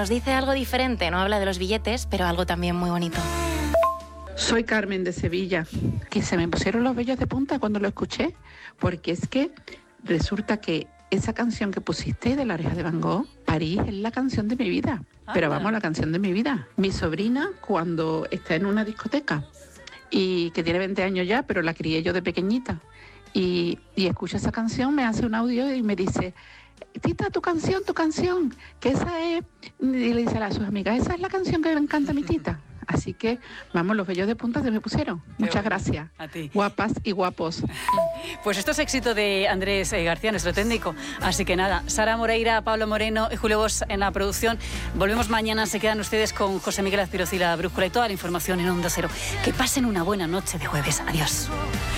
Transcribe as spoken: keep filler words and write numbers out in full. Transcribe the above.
nos dice algo diferente, no habla de los billetes, pero algo también muy bonito. Soy Carmen de Sevilla, que se me pusieron los vellos de punta cuando lo escuché, porque es que resulta que esa canción que pusiste de La Oreja de Van Gogh, París, es la canción de mi vida. Pero vamos, la canción de mi vida. Mi sobrina, cuando está en una discoteca, y que tiene veinte años ya, pero la crié yo de pequeñita, y, y escucha esa canción, me hace un audio y me dice: Tita, tu canción, tu canción, que esa es... Y le dice a sus amigas: esa es la canción que me encanta a mi tita. Así que, vamos, los vellos de punta se me pusieron. Qué Muchas bueno. gracias. A ti. Guapas y guapos. Pues esto es éxito de Andrés eh, García, nuestro técnico. Así que nada, Sara Moreira, Pablo Moreno y Julio Bosch en la producción. Volvemos mañana, se quedan ustedes con José Miguel Azpiroz y la Brújula y toda la información en Onda Cero. Que pasen una buena noche de jueves. Adiós.